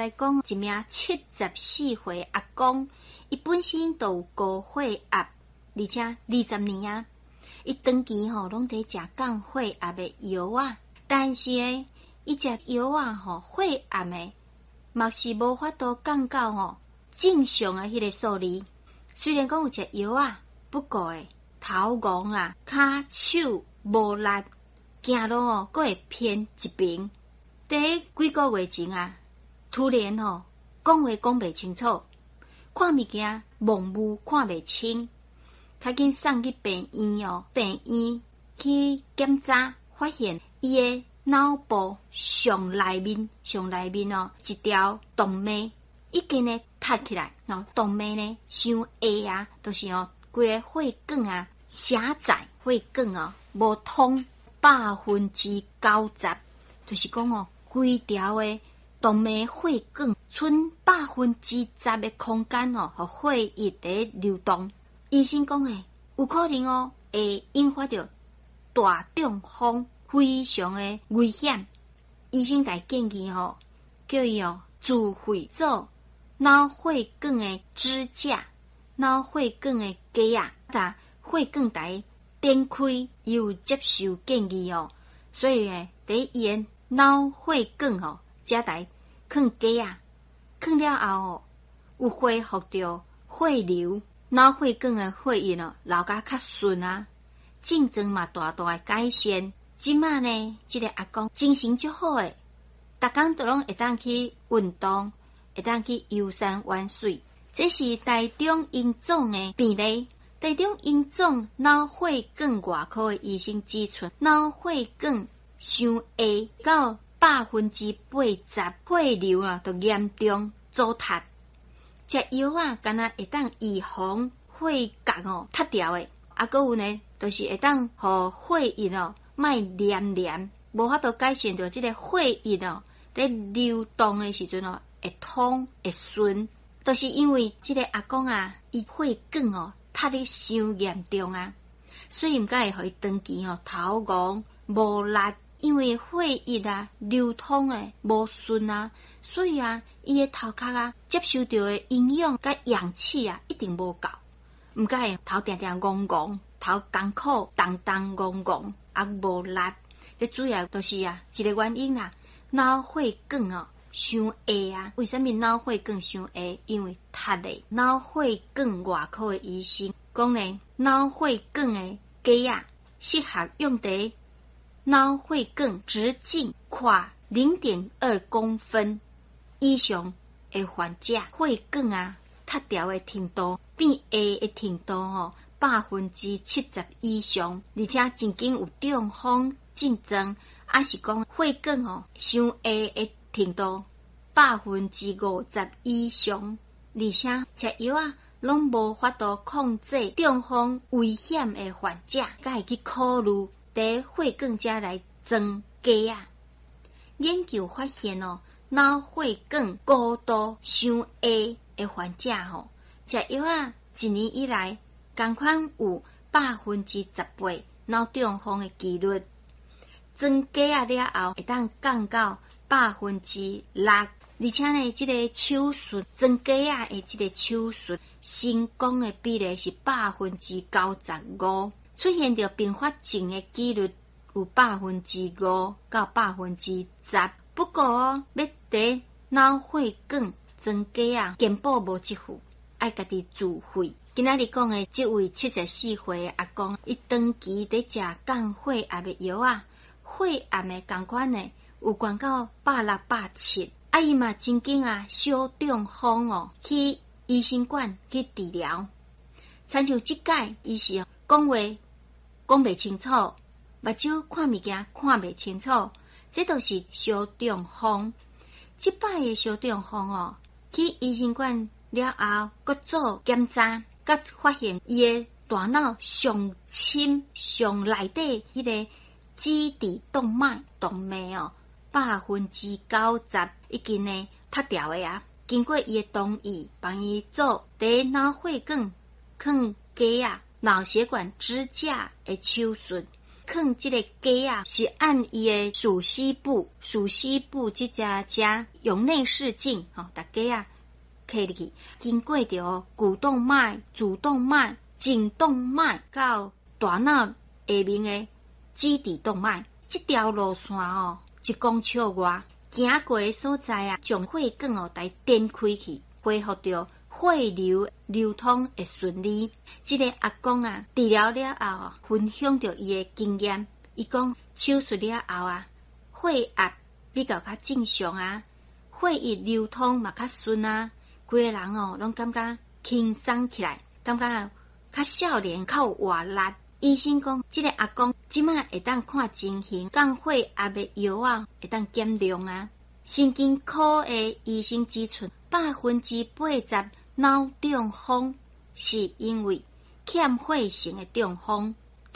来讲，一名74岁阿公，伊本身就有高血压，而且20年啊，伊长期拢伫食降血压的药啊，但是伊食药啊血压的嘛是无法度降到正常的迄个数字。虽然讲有食药啊，不过头晕啊，骹手无力，行路佫会偏一边。第几个月前啊，突然讲话讲袂清楚，看物件模糊看袂清，较紧送去病院病院去检查，发现伊的脑部上内面一条动脉已经塌起来，动脉伤矮啊，就是规个血管啊狭窄，血管无通90%，就是讲规条的动脉血管剩10%的空间互血液在流动。医生讲有可能会引发着大中风，非常的危险。医生来建议叫伊自费做脑血管的支架、脑血管的架啊，但血管台展开有接受建议所以伫伊的脑血管遮台放架啊，放了后有恢复着血流，脑血管的血液流甲较顺啊，症状嘛大大的改善。即马即个阿公精神足好诶，逐工都拢会当去运动，会当去游山玩水。这是台中荣总的病例。台中荣总脑血管外科的医生指出，脑血管伤下到80%血流就严重阻塞。食药啊，敢若会当预防血管塌掉的，佫有就是会当互血液莫黏，无法度改善着这个血液在流动的时阵会通会顺，都是因为这个阿公啊，伊血管塌得伤严重啊，所以毋该会互伊长期头晕无力，因为血液流通的无顺啊，所以伊的头壳接受到的营养甲氧气一定无够，毋该头定定戆戆，头艰苦动戆无力。这主要就是一个原因脑血管伤下啊。为什么脑血管伤下？因为塌的。脑血管外科的医生讲脑血管的架适合用在脑血管直径跨0.2公分以上的患者，血管塌掉的程度变下的程度70%以上，而且曾经有中风症状，是讲血管伤下的程度50%以上，而且食药拢无法度控制中风危险的患者，才会去考虑在血管遮来装架研究发现脑血管高度伤下的患者食药一年以来同款有18%脑中风的几率，装架了后会当降到6%，而且这个手术装架的这个手术成功的比例是95%，出现着并发症的几率有5%到10%。不过要在脑血管装架健保无支付，爱家己自费。今仔日讲的这位74岁的阿公，伊长期在食降血压的药血压的同款有悬到160、170。伊嘛曾经小中风去医生馆去治疗，参像即届伊是讲话讲袂清楚，目睭看物件看袂清楚，这都是小中风。即摆的小中风去医生馆了后，搁做检查，甲发现伊的大脑上深上内底迄个基底动脉90%已经塌掉的经过伊的同意，帮伊做在脑血管放架脑血管支架的手术， 放这个鸡啊，是按伊的属西部这只用内视镜把鸡啊摕入去，经过着股动脉、主动脉、颈动脉到大脑下面的基底动脉，这条路线1公尺外，行过的所在啊，将血管来点开去，恢复着血流流通会顺利。这个阿公啊，治疗了后，分享着伊的经验。伊讲手术了后啊，血压比较正常啊，血液流通嘛较顺啊，规个人拢感觉轻松起来，感觉较少年、较有活力。医生讲，这个阿公即摆会当看情形，降血压的药啊会当减量啊。神经科的医生指出，80%脑中风是因为欠血性的中风，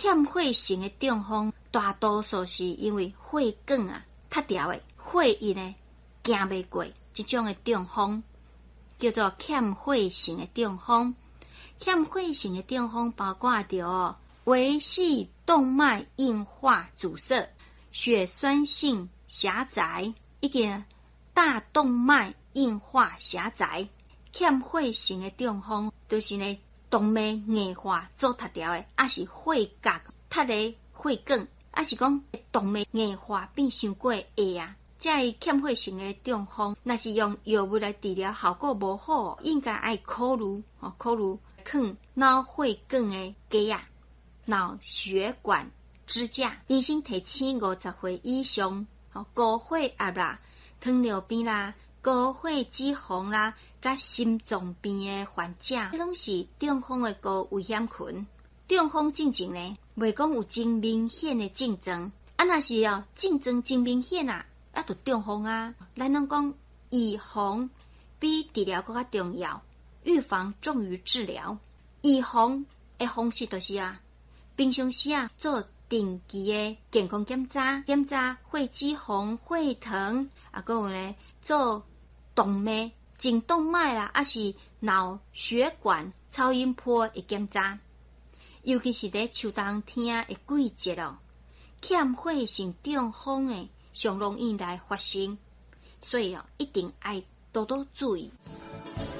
大多数是因为血管啊塌掉的，血液呢行袂过，这种的中风叫做欠血性的中风。欠血性的中风包括着微细动脉硬化阻塞、血栓性狭窄以及大动脉硬化狭窄。欠血性的中风就是呢动脉硬化做塌掉的，还是血角塌的血管，还是讲动脉硬化变伤过下啊。这欠血性的中风，若是用药物来治疗效果无好，应该爱考虑放脑血管的机啊，脑血管支架。医生提醒50岁以上高血压啦、糖尿病啦、高血脂肪啦，甲心脏病的患者，这拢是中风的高危险群。中风进前呢，袂讲有真明显的症状，若是症状真明显啊，就中风啊。咱拢讲预防比治疗更加重要，预防重于治疗。预防的方式就是平常时做定期的健康检查血脂肪、血糖，还有呢做动脉、颈动脉啦，还是脑血管超音波的检查。尤其是在秋冬天的季节欠血性中风的上容易来发生，所以一定要多多注意。